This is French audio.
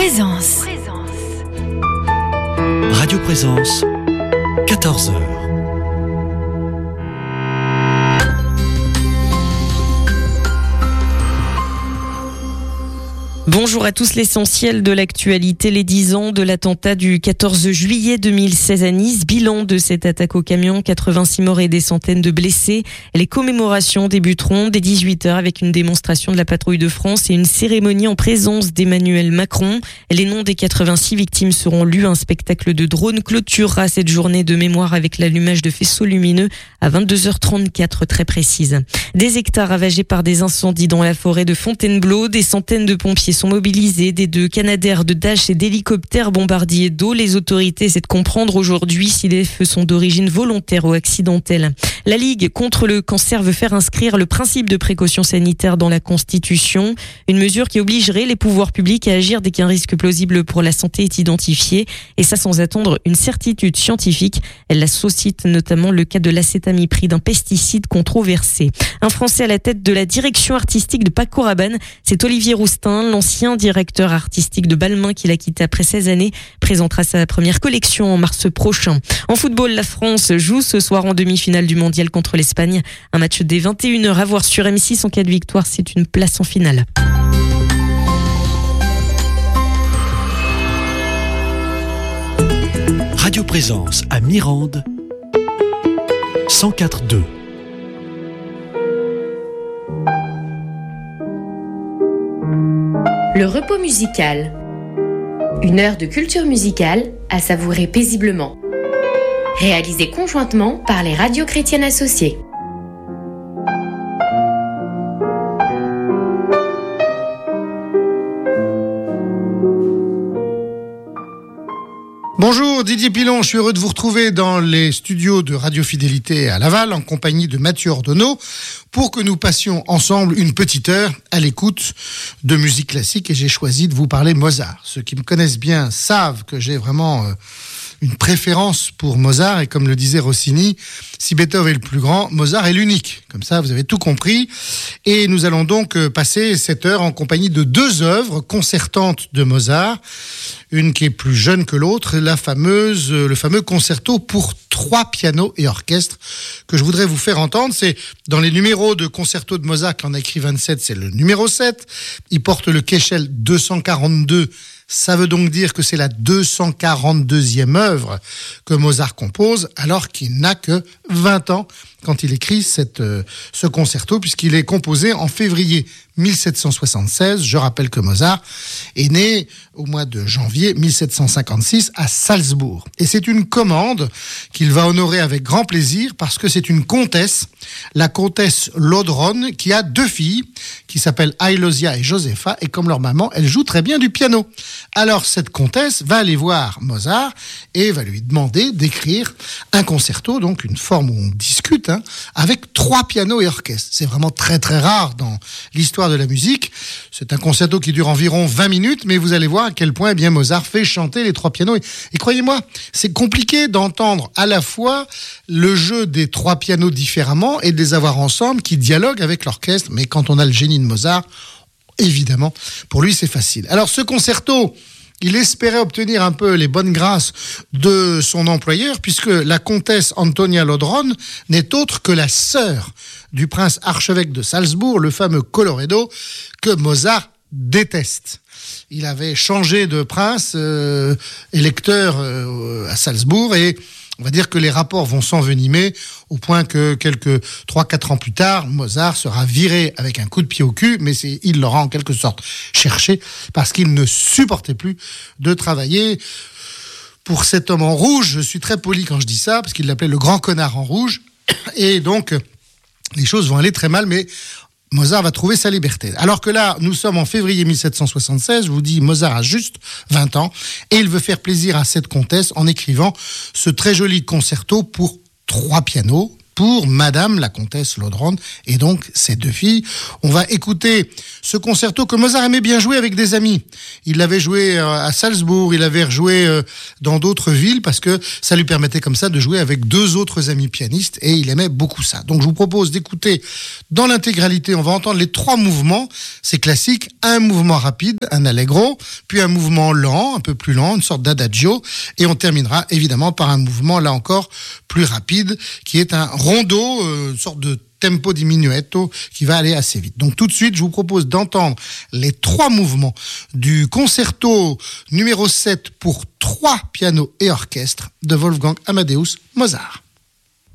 Présence. Radio Présence, 14h. Bonjour à tous, l'essentiel de l'actualité, les 10 ans de l'attentat du 14 juillet 2016 à Nice. Bilan de cette attaque au camion, 86 morts et des centaines de blessés. Les commémorations débuteront dès 18h avec une démonstration de la patrouille de France et une cérémonie en présence d'Emmanuel Macron. Les noms des 86 victimes seront lus. Un spectacle de drone clôturera cette journée de mémoire avec l'allumage de faisceaux lumineux à 22h34 très précise. Des hectares ravagés par des incendies dans la forêt de Fontainebleau. Des centaines de pompiers sont mobilisés, des 2 Canadair de Dash et d'hélicoptères bombardiers d'eau. Les autorités essaient de comprendre aujourd'hui si les feux sont d'origine volontaire ou accidentelle. La Ligue contre le cancer veut faire inscrire le principe de précaution sanitaire dans la Constitution, une mesure qui obligerait les pouvoirs publics à agir dès qu'un risque plausible pour la santé est identifié, et ça sans attendre une certitude scientifique. Elle associe notamment le cas de l'acétamipride, un pesticide controversé. Un Français à la tête de la direction artistique de Paco Rabanne, c'est Olivier Roustin, l'ancien directeur artistique de Balmain qui l'a quitté après 16 années, présentera sa première collection en mars prochain. En football, la France joue ce soir en demi-finale du mondial contre l'Espagne. Un match dès 21h à voir sur M6. En cas de victoire, c'est une place en finale. Radio Présence à Mirande, 104.2. Le repos musical. Une heure de culture musicale à savourer paisiblement. Réalisée conjointement par les radios chrétiennes associées. Bonjour, Didier Pilon, je suis heureux de vous retrouver dans les studios de Radio Fidélité à Laval en compagnie de Mathieu Ordonneau pour que nous passions ensemble une petite heure à l'écoute de musique classique, et j'ai choisi de vous parler Mozart. Ceux qui me connaissent bien savent que j'ai vraiment une préférence pour Mozart, et comme le disait Rossini, si Beethoven est le plus grand, Mozart est l'unique. Comme ça, vous avez tout compris. Et nous allons donc passer cette heure en compagnie de 2 œuvres concertantes de Mozart. Une qui est plus jeune que l'autre, le fameux concerto pour 3 pianos et orchestre que je voudrais vous faire entendre. C'est dans les numéros de concerto de Mozart, qui en a écrit 27, c'est le numéro 7. Il porte le Kechel 242. Ça veut donc dire que c'est la 242e œuvre que Mozart compose, alors qu'il n'a que 20 ans quand il écrit ce concerto, puisqu'il est composé en février 1776. Je rappelle que Mozart est né au mois de janvier 1756 à Salzbourg. Et c'est une commande qu'il va honorer avec grand plaisir, parce que c'est une comtesse, la comtesse Lodron, qui a 2 filles, qui s'appellent Ailosia et Josepha, et comme leur maman, elle joue très bien du piano. Alors cette comtesse va aller voir Mozart et va lui demander d'écrire un concerto, donc une forme où on discute, avec 3 pianos et orchestre. C'est vraiment très très rare dans l'histoire de la musique. C'est un concerto qui dure environ 20 minutes, mais vous allez voir à quel point Mozart fait chanter les 3 pianos. Et croyez-moi, c'est compliqué d'entendre à la fois le jeu des 3 pianos différemment et de les avoir ensemble qui dialoguent avec l'orchestre. Mais quand on a le génie de Mozart, évidemment, pour lui c'est facile. Alors ce concerto, il espérait obtenir un peu les bonnes grâces de son employeur, puisque la comtesse Antonia Lodron n'est autre que la sœur du prince archevêque de Salzbourg, le fameux Colloredo, que Mozart déteste. Il avait changé de prince électeur à Salzbourg, et on va dire que les rapports vont s'envenimer au point que quelques 3-4 ans plus tard, Mozart sera viré avec un coup de pied au cul, mais il l'aura en quelque sorte cherché parce qu'il ne supportait plus de travailler pour cet homme en rouge. Je suis très poli quand je dis ça, parce qu'il l'appelait le grand connard en rouge. Et donc, les choses vont aller très mal, mais Mozart va trouver sa liberté. Alors que là, nous sommes en février 1776, je vous dis, Mozart a juste 20 ans, et il veut faire plaisir à cette comtesse en écrivant ce très joli concerto pour 3 pianos, pour Madame la Comtesse Lodron et donc ses deux filles. On va écouter ce concerto que Mozart aimait bien jouer avec des amis. Il l'avait joué à Salzbourg, il l'avait rejoué dans d'autres villes parce que ça lui permettait comme ça de jouer avec deux autres amis pianistes et il aimait beaucoup ça. Donc je vous propose d'écouter dans l'intégralité, on va entendre les 3 mouvements, c'est classique, un mouvement rapide, un allegro, puis un mouvement lent, un peu plus lent, une sorte d'adagio et on terminera évidemment par un mouvement là encore plus rapide qui est un rondo, une sorte de tempo diminuetto qui va aller assez vite. Donc tout de suite, je vous propose d'entendre les 3 mouvements du concerto numéro 7 pour 3 pianos et orchestre de Wolfgang Amadeus Mozart.